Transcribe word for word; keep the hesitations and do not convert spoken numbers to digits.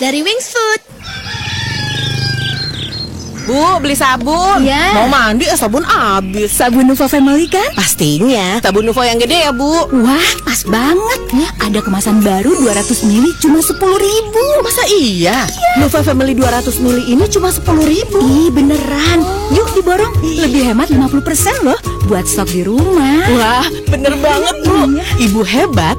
dari Wings Food. Bu, beli sabun. Ya. Mau mandi, eh, sabun habis. Sabun Nuvo Family kan? Pastinya. Sabun Nuvo yang gede ya, Bu. Wah, pas banget. Ada kemasan baru dua ratus mili cuma sepuluh ribu. Masa iya? Nuvo Family dua ratus mili ini cuma sepuluh ribu. Ih, beneran. Yuk diborong. Lebih hemat lima puluh persen loh buat stok di rumah. Wah, bener banget, Bu. Ibu hebat